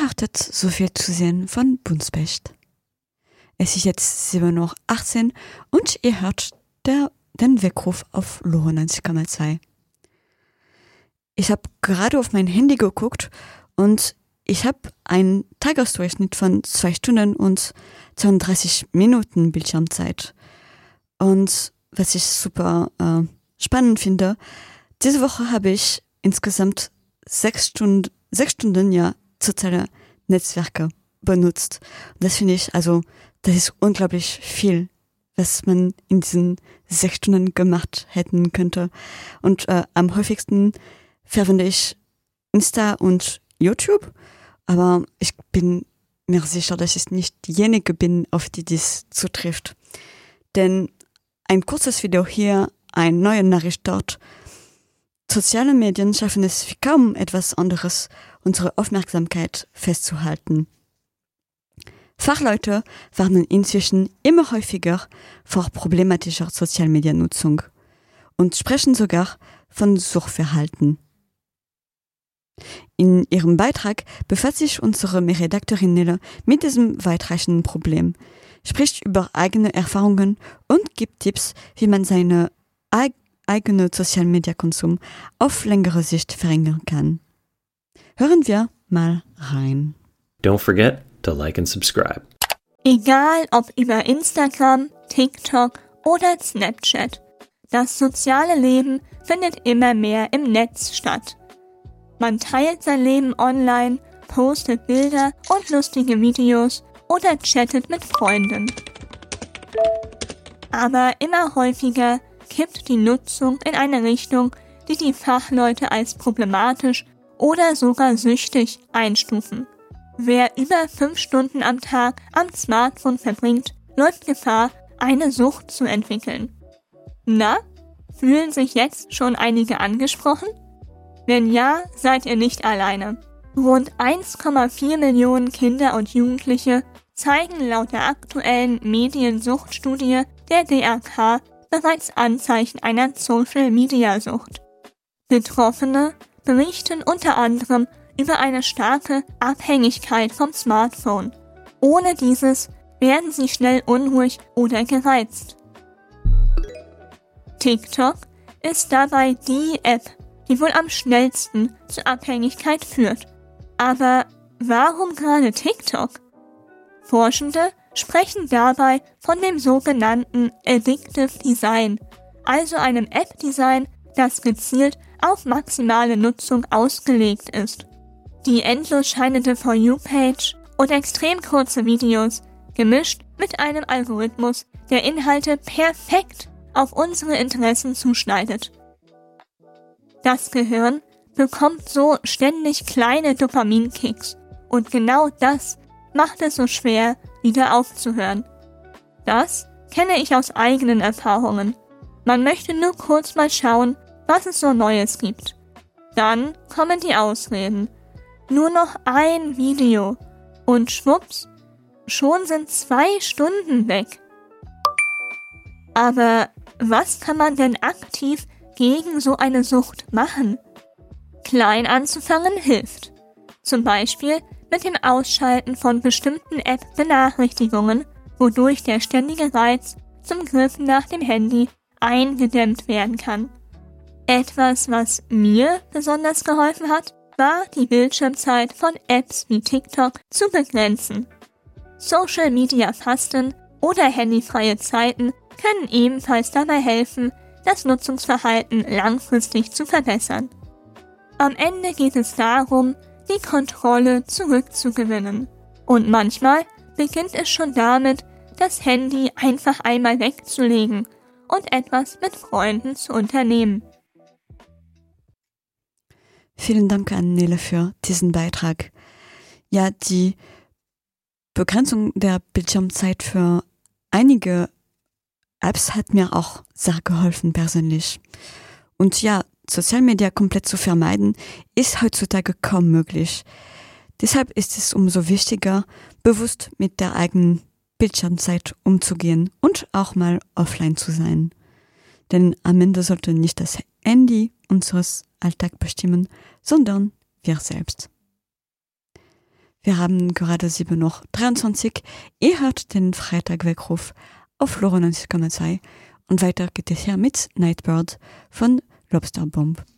Ungeachtet so viel zu sehen von Bunspecht. Es ist jetzt 7:18 Uhr und ihr hört den Weckruf auf Loro 90,2. Ich habe gerade auf mein Handy geguckt und ich habe einen Tagesdurchschnitt von 2 Stunden und 32 Minuten Bildschirmzeit. Und was ich super spannend finde, diese Woche habe ich insgesamt 6 Stunden soziale Netzwerke benutzt. Und das finde ich, also das ist unglaublich viel, was man in diesen 6 Stunden gemacht hätten könnte. Und am häufigsten verwende ich Insta und YouTube, aber ich bin mir sicher, dass ich nicht diejenige bin, auf die dies zutrifft. Denn ein kurzes Video hier, eine neue Nachricht dort. Soziale Medien schaffen es wie kaum etwas anderes, unsere Aufmerksamkeit festzuhalten. Fachleute warnen inzwischen immer häufiger vor problematischer Sozialmediennutzung und sprechen sogar von Suchtverhalten. In ihrem Beitrag befasst sich unsere Redakteurin Nele mit diesem weitreichenden Problem, spricht über eigene Erfahrungen und gibt Tipps, wie man seinen eigenen Social-Media-Konsum auf längere Sicht verringern kann. Hören wir mal rein. Don't forget to like and subscribe. Egal ob über Instagram, TikTok oder Snapchat, das soziale Leben findet immer mehr im Netz statt. Man teilt sein Leben online, postet Bilder und lustige Videos oder chattet mit Freunden. Aber immer häufiger kippt die Nutzung in eine Richtung, die die Fachleute als problematisch oder sogar süchtig einstufen. Wer über 5 Stunden am Tag am Smartphone verbringt, läuft Gefahr, eine Sucht zu entwickeln. Na, fühlen sich jetzt schon einige angesprochen? Wenn ja, seid ihr nicht alleine. Rund 1,4 Millionen Kinder und Jugendliche zeigen laut der aktuellen Mediensuchtstudie der DRK bereits Anzeichen einer Social-Media-Sucht. Betroffene berichten unter anderem über eine starke Abhängigkeit vom Smartphone. Ohne dieses werden sie schnell unruhig oder gereizt. TikTok ist dabei die App, die wohl am schnellsten zur Abhängigkeit führt. Aber warum gerade TikTok? Forschende sprechen dabei von dem sogenannten Addictive Design, also einem App-Design, das gezielt auf maximale Nutzung ausgelegt ist. Die endlos scheinende For You-Page und extrem kurze Videos, gemischt mit einem Algorithmus, der Inhalte perfekt auf unsere Interessen zuschneidet. Das Gehirn bekommt so ständig kleine Dopaminkicks und genau das macht es so schwer, wieder aufzuhören. Das kenne ich aus eigenen Erfahrungen. Man möchte nur kurz mal schauen, was es so Neues gibt. Dann kommen die Ausreden. Nur noch ein Video und schwupps, schon sind 2 Stunden weg. Aber was kann man denn aktiv gegen so eine Sucht machen? Klein anzufangen hilft. Zum Beispiel mit dem Ausschalten von bestimmten App-Benachrichtigungen, wodurch der ständige Reiz zum Griff nach dem Handy eingedämmt werden kann. Etwas, was mir besonders geholfen hat, war die Bildschirmzeit von Apps wie TikTok zu begrenzen. Social Media Fasten oder handyfreie Zeiten können ebenfalls dabei helfen, das Nutzungsverhalten langfristig zu verbessern. Am Ende geht es darum, die Kontrolle zurückzugewinnen. Und manchmal beginnt es schon damit, das Handy einfach einmal wegzulegen und etwas mit Freunden zu unternehmen. Vielen Dank an Nele für diesen Beitrag. Ja, die Begrenzung der Bildschirmzeit für einige Apps hat mir auch sehr geholfen persönlich. Und ja, Sozialmedia komplett zu vermeiden, ist heutzutage kaum möglich. Deshalb ist es umso wichtiger, bewusst mit der eigenen Bildschirmzeit umzugehen und auch mal offline zu sein. Denn am Ende sollte nicht das Handy unseres Alltag bestimmen, sondern wir selbst. Wir haben gerade 7:23 Uhr. Ihr hört den Freitag-Weckruf auf Lore 90,2 und weiter geht es hier mit Nightbird von Lobster Bomb.